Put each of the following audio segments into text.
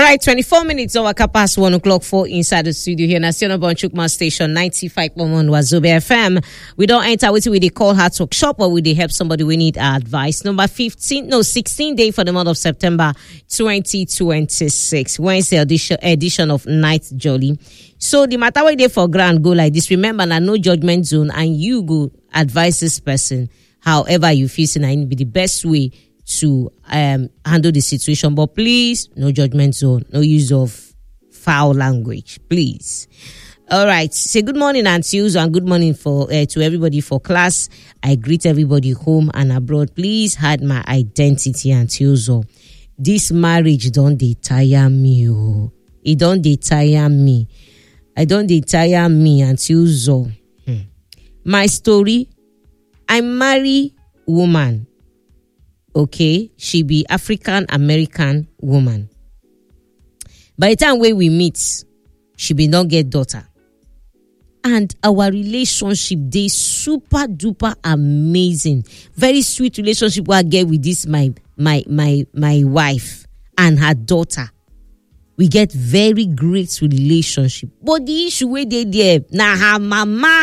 right, 24 minutes over past 1 o'clock for inside the studio here. National Bonchukma Station 95.1 Wazobia FM. We don't enter with the call her talk shop, but we they help somebody we need our advice. Number 16 day for the month of September 2026. Wednesday edition of Night Jolly. So the matter where they for grand go like this. Remember, na no judgment zone, and you go advise this person however you feel it be the best way to handle the situation. But please, no judgment zone, no use of foul language, please. All right. Say good morning, Auntie Uzo, and good morning to everybody for class. I greet everybody home and abroad. Please hide my identity, Auntie Uzo. This marriage don't tire me. Oh. It don't tire me. I don't tire me, Auntie Uzo. My story, I marry woman. Okay, she be African American woman. By the time when we meet, she be not get daughter. And our relationship dey super duper amazing. Very sweet relationship I get with this my wife and her daughter. We get very great relationship. But the issue where they there, na her mama.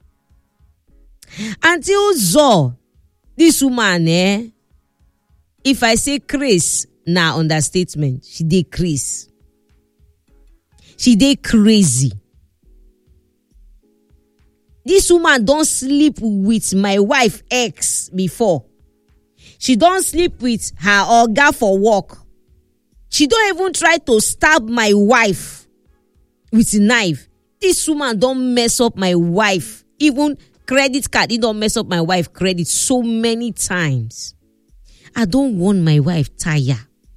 Until Zo, this woman, if I say Chris, na understatement. She dey Chris. She dey crazy. This woman don't sleep with my wife ex before. She don't sleep with her oga for work. She don't even try to stab my wife with a knife. This woman don't mess up my wife. Even credit card, it don't mess up my wife credit so many times. I don't want my wife tire.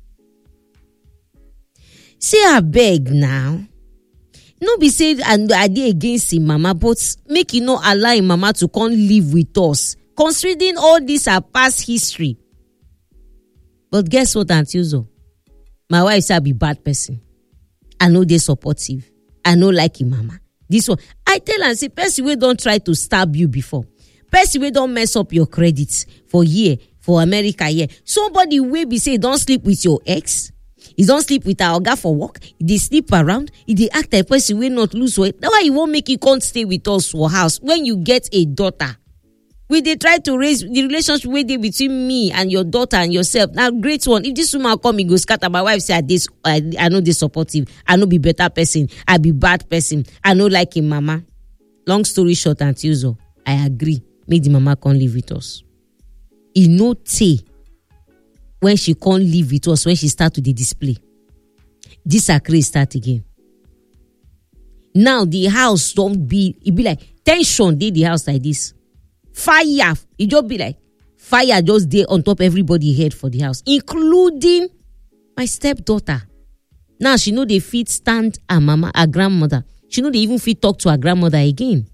Say I beg now. No be say I dey against him mama, but make you not allow him mama to come live with us. Considering all this our past history. But guess what, Auntie Uzo? My wife say I be bad person. I know they supportive. I know like him mama. This one, I tell her, say, person we don't try to stab you before. Person we don't mess up your credits for year. For America, yeah. Somebody will be say, don't sleep with your ex. You don't sleep with our oga for work. They sleep around. They act like person will not lose weight. That's why you won't make you can't stay with us for house. When you get a daughter, we they try to raise the relationship with between me and your daughter and yourself. Now, great one. If this woman come, he go scatter. My wife say, I know they supportive. I know be better person. I be bad person. I know like him, mama. Long story short, Auntie Uzo, I agree. Make the mama come live with us. E no tay when she can't live with us, when she start to the display. This craze start again. Now the house don't be, it be like tension dey the house like this. Fire, it just be like fire just dey on top everybody head for the house, including my stepdaughter. Now she know they fit stand her mama, her grandmother. She know they even fit talk to her grandmother again.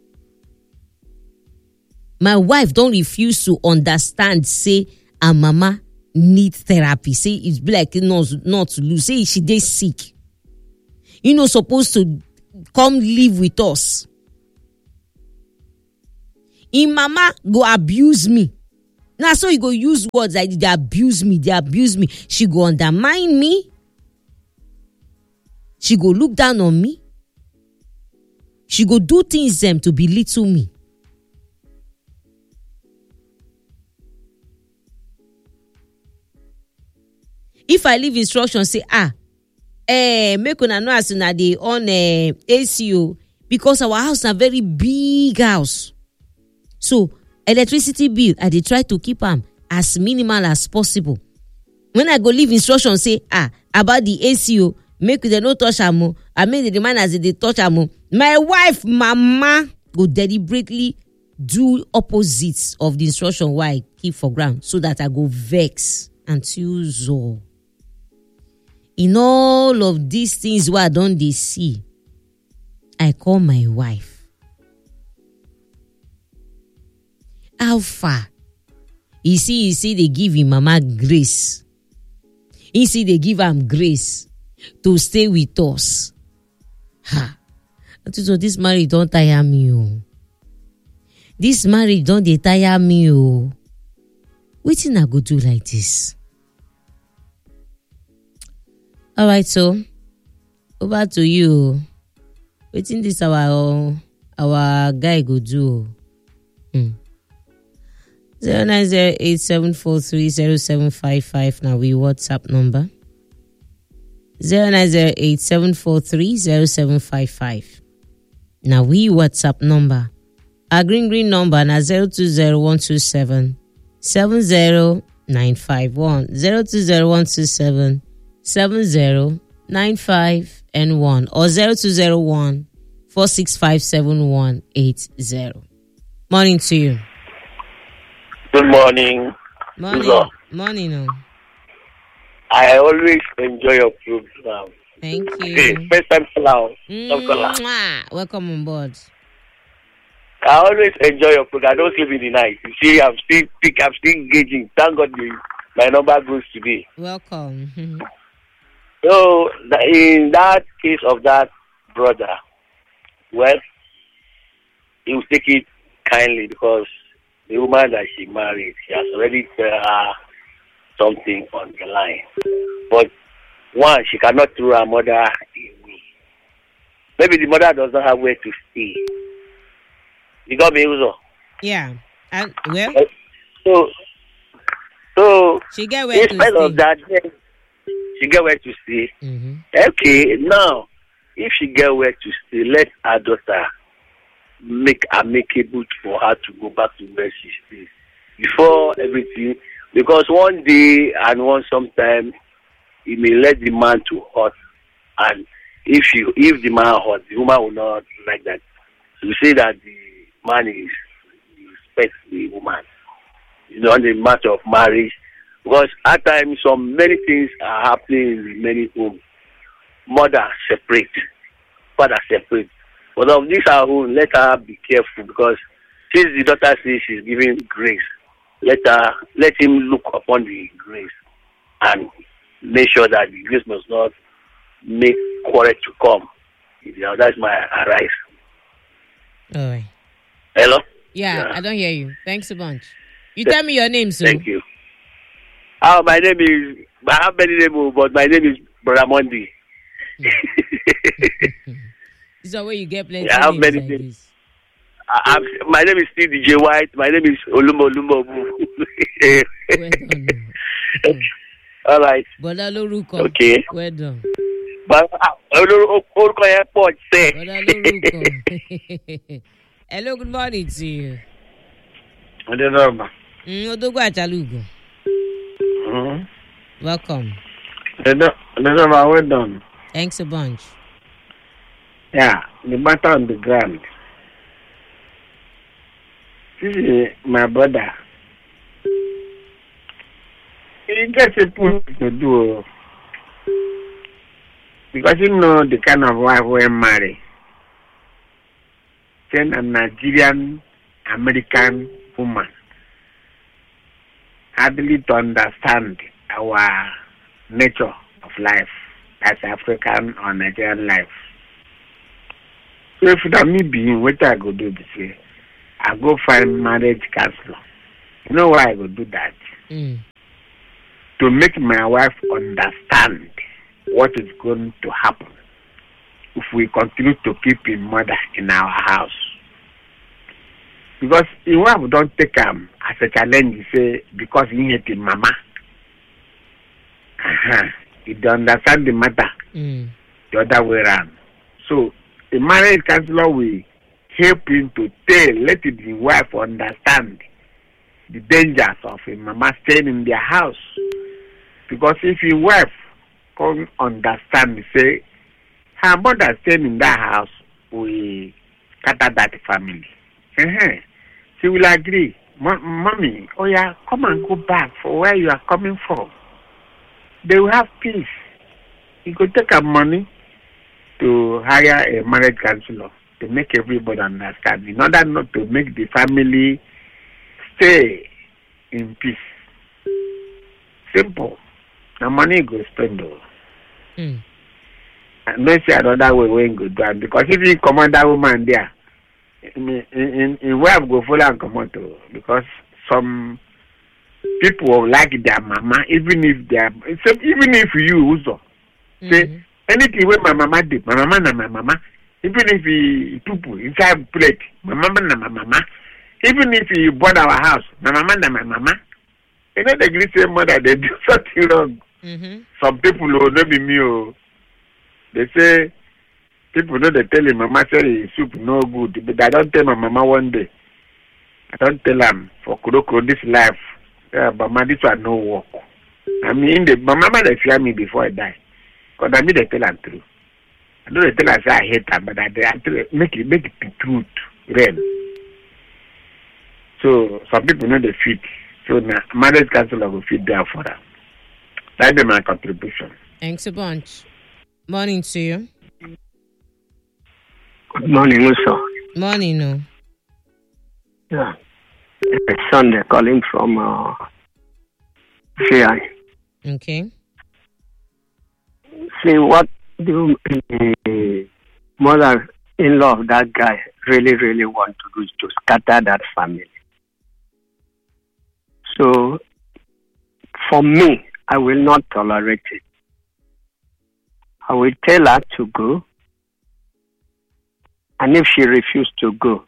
My wife don't refuse to understand, say her mama need therapy. Say it's be like not to lose. Say she dey sick. You know, supposed to come live with us. In mama go abuse me. Now so you go use words like they abuse me. She go undermine me. She go look down on me. She go do things to belittle me. If I leave instructions, say, make una know as una dey on ACO, because our house is a very big house. So, electricity bill, I dey try to keep am as minimal as possible. When I go leave instructions, say, about the ACO, make they no touch am. I mean, the demand as they touch am. My wife, mama, go deliberately do opposites of the instruction why I keep for ground, so that I go vex until so. In all of these things where I don't they see, I call my wife. How far? You see, they give him mama grace. You see, they give him grace to stay with us. So this marriage don't tire me. Oh. This marriage don't they tire me. Oh. Wetin I go do like this? All right, so over to you. Waiting this our guy go do. 0908743075 now we WhatsApp number. 0908743075. Now we WhatsApp number. Our green number na 020127 70951 020127 70951 or 0201 4657180. Morning to you. Good morning. Morning. No. I always enjoy your program. Thank you. Hey, first time now. Welcome on board. I always enjoy your program. I don't sleep in the night. You see, I'm still engaging. Thank God my number goes today. Welcome. So, in that case of that brother, well, he will take it kindly because the woman that she married, she has already tell her something on the line. But one, she cannot throw her mother away. Maybe the mother does not have where to stay. You got me, Uzo? Yeah. And well, so she get where to instead stay. of that, she get where to stay. Mm-hmm. Okay, now if she get where to stay, let her daughter make amicable for her to go back to where she stays before everything. Because one day and one sometime, he may let the man to hurt, and if the man hurt, the woman will not like that. So we say that the man respects the woman. On the matter of marriage, because at times many things are happening in many homes. Mother separate, father separate. But of this our own, let her be careful because since the daughter says she's giving grace, let him look upon the grace and make sure that the grace must not make quarrel to come. That's my advice. All right. Hello? Yeah, I don't hear you. Thanks a bunch. You tell me your name, sir. Thank you. My name is, I have many names, but my name is Brother Monday. This is where you get plenty I have names many like names. this. My name is Steve DJ White. My name is Olumo. Well done. All right. Bola Loruko. Okay. Well done. But Oruko Airport say. Bola Loruko. Hello, good morning to you. Odogwu Achalugo. Welcome. Well done. Thanks a bunch. Yeah, the matter on the ground. This is my brother. He gets a point to do because you know the kind of wife we marry. Then a Nigerian American woman hardly to understand our nature of life as African or Nigerian life. So if that me being what I go do this way, I go find marriage counselor. You know why I go do that? To make my wife understand what is going to happen if we continue to keep him mother in our house. Because if wife don't take him as a challenge, say because he hate him mama. He don't understand the matter the other way around. So the marriage counselor will help him to let the wife understand the dangers of a mama staying in their house. Because if your wife can't understand, say, her mother staying in that house will scatter that family. She will agree. Mommy, oh yeah, come and go back for where you are coming from. They will have peace. You could take her money to hire a marriage counselor to make everybody understand, in order not to make the family stay in peace. Simple. The money go spend though. And no see another way when go do, because if you command that woman there, in where go follow and come out, because some people will like their mama, even if you also Say anything where my mama did, my mama na my mama. Even if he tupu inside plate, my mama na my mama. Even if he bought our house, my mama na my mama. You know the great same mother, they do something wrong. Some people will not be me. They say people know they tell him mama say soup no good, but I don't tell my mama one day. I don't tell them for Kuroko this life. But my this one no work. I mean, my mama they fear me before I die. Because I mean they tell them true. I know they tell her say I hate her, but they actually make it the truth real. So some people know they fit. So now marriage counselor will fit there for them. That's my contribution. Thanks a bunch. Morning to you. Good morning, sir. Morning, no. Yeah. It's Sunday calling from CI. Okay. See, what do the mother-in-law of that guy really want to do is to scatter that family. So, for me, I will not tolerate it. I will tell her to go. And if she refuses to go,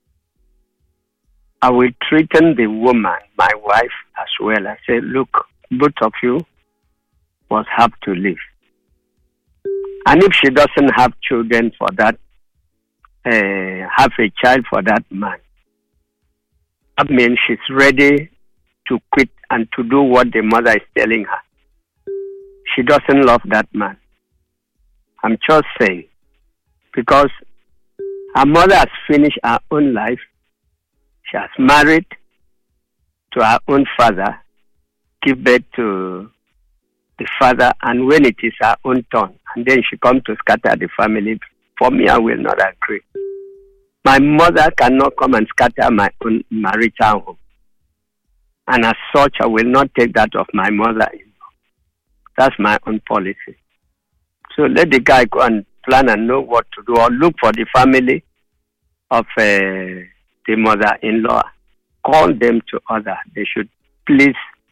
I will threaten the woman, my wife, as well. I say, look, both of you must have to leave. And if she doesn't have children for that, have a child for that man, that means she's ready to quit and to do what the mother is telling her. She doesn't love that man. I'm just saying, because her mother has finished her own life. She has married to her own father, give birth to the father, and when it is her own turn, and then she comes to scatter the family, for me, I will not agree. My mother cannot come and scatter my own marital home. And as such, I will not take that of my mother-in-law. That's my own policy. So let the guy go and plan and know what to do, or look for the family of the mother-in-law. Call them to order. They should please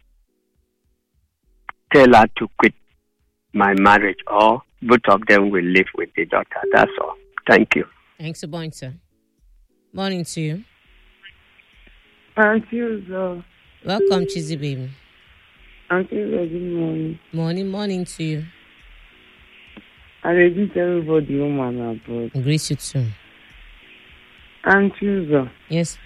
tell her to quit my marriage, or both of them will live with the daughter. That's all. Thank you. Thanks a bunch, sir. Morning to you. Thank you, sir. Welcome, Chizzy baby. Thank you, good morning. Morning to you. I greet everybody, woman abroad. Greet you too. Thank you, sir. Yes.